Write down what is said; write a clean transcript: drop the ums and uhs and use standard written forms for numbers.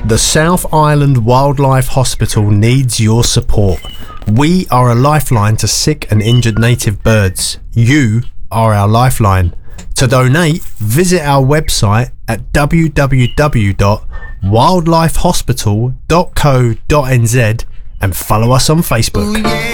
The South Island Wildlife Hospital needs your support. We are a lifeline to sick and injured native birds. You are our lifeline. To donate, visit our website at www.wildlifehospital.co.nz and follow us on Facebook.